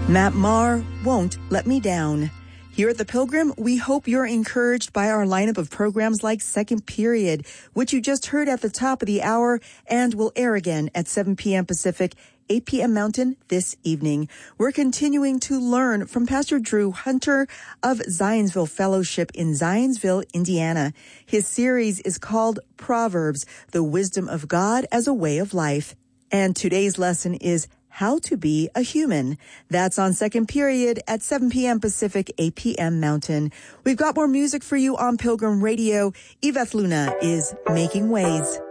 Matt Maher, Won't Let Me Down. Here at The Pilgrim, we hope you're encouraged by our lineup of programs like Second Period, which you just heard at the top of the hour and will air again at 7 p.m. Pacific, 8 p.m. Mountain this evening. We're continuing to learn from Pastor Drew Hunter of Zionsville Fellowship in Zionsville, Indiana. His series is called Proverbs, the Wisdom of God as a Way of Life. And today's lesson is How to Be a Human. That's on Second Period at 7 p.m. Pacific, 8 p.m. Mountain. We've got more music for you on Pilgrim Radio. Yvette Luna is Making Ways.